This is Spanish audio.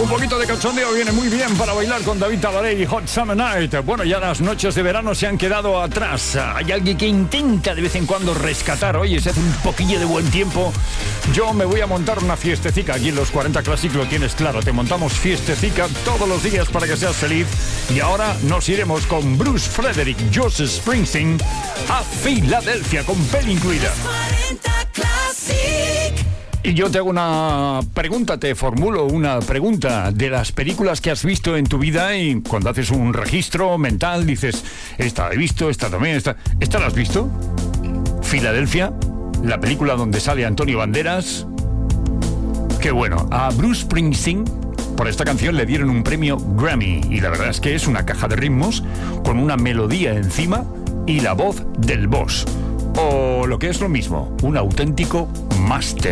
Un poquito de cachondeo viene muy bien para bailar con David Tabaré y Hot Summer Night. Bueno, ya las noches de verano se han quedado atrás. Hay alguien que intenta de vez en cuando rescatar. Oye, se hace un poquillo de buen tiempo. Yo me voy a montar una fiestecica. Aquí en los 40 Classic lo tienes claro. Te montamos fiestecica todos los días para que seas feliz. Y ahora nos iremos con Bruce Frederick, Joseph Springsteen a Filadelfia con peli incluida. Y yo te hago una pregunta, te formulo una pregunta de las películas que has visto en tu vida, y cuando haces un registro mental dices, esta la he visto, esta también, esta la has visto. Filadelfia, la película donde sale Antonio Banderas. Qué bueno, a Bruce Springsteen por esta canción le dieron un premio Grammy, y la verdad es que es una caja de ritmos con una melodía encima y la voz del boss, o lo que es lo mismo, un auténtico máster.